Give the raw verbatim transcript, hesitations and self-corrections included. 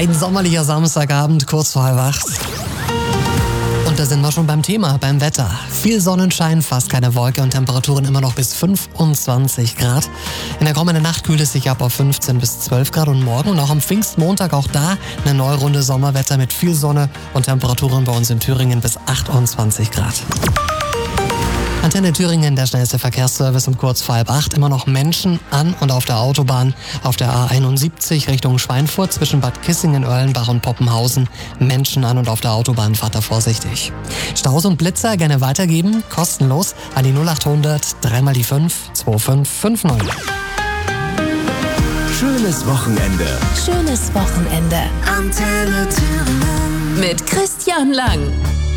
Ein sommerlicher Samstagabend, kurz vor halb acht. Und da sind wir schon beim Thema, beim Wetter. Viel Sonnenschein, fast keine Wolke und Temperaturen immer noch bis fünfundzwanzig Grad. In der kommenden Nacht kühlt es sich ab auf fünfzehn bis zwölf Grad und morgen und auch am Pfingstmontag auch da eine neue Runde Sommerwetter mit viel Sonne und Temperaturen bei uns in Thüringen bis achtundzwanzig Grad. Antenne Thüringen, der schnellste Verkehrsservice um kurz vor halb acht. Immer noch Menschen an und auf der Autobahn. Auf der A einundsiebzig Richtung Schweinfurt zwischen Bad Kissingen, Erlenbach und Poppenhausen. Menschen an und auf der Autobahn, fahrt da vorsichtig. Staus und Blitzer gerne weitergeben, kostenlos an die null achthundert drei mal die fünf zwei fünf fünf neun. Schönes Wochenende. Schönes Wochenende. Antenne Thüringen. Mit Christian Lang.